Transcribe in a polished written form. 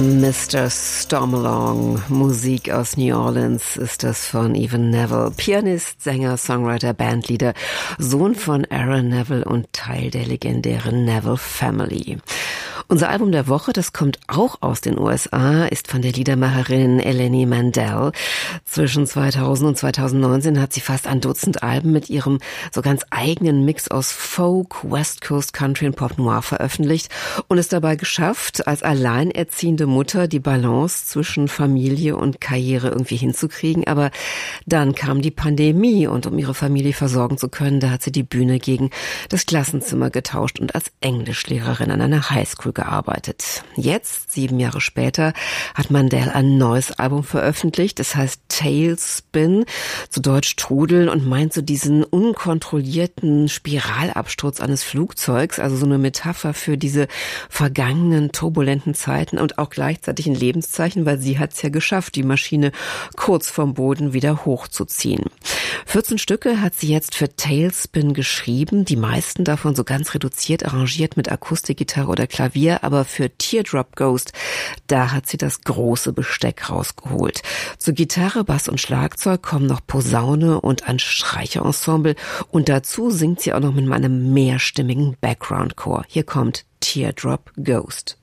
Mr. Stormalong, Musik aus New Orleans ist das von Evan Neville, Pianist, Sänger, Songwriter, Bandleader, Sohn von Aaron Neville und Teil der legendären Neville Family. Unser Album der Woche, das kommt auch aus den USA, ist von der Liedermacherin Eleni Mandel. Zwischen 2000 und 2019 hat sie fast ein Dutzend Alben mit ihrem so ganz eigenen Mix aus Folk, West Coast Country und Pop Noir veröffentlicht und es dabei geschafft, als alleinerziehende Mutter die Balance zwischen Familie und Karriere irgendwie hinzukriegen. Aber dann kam die Pandemie und um ihre Familie versorgen zu können, da hat sie die Bühne gegen das Klassenzimmer getauscht und als Englischlehrerin an einer Highschool gearbeitet. Jetzt, 7 Jahre später, hat Mandel ein neues Album veröffentlicht. Das heißt Tailspin, zu Deutsch Trudeln, und meint so diesen unkontrollierten Spiralabsturz eines Flugzeugs, also so eine Metapher für diese vergangenen turbulenten Zeiten und auch gleichzeitig ein Lebenszeichen, weil sie hat es ja geschafft, die Maschine kurz vom Boden wieder hochzuziehen. 14 Stücke hat sie jetzt für Tailspin geschrieben, die meisten davon so ganz reduziert arrangiert mit Akustikgitarre oder Klavier, aber für Teardrop Ghost, da hat sie das große Besteck rausgeholt. Zu Gitarre, Bass und Schlagzeug kommen noch Posaune und ein Streicherensemble und dazu singt sie auch noch mit einem mehrstimmigen Background-Chor. Hier kommt Teardrop Ghost.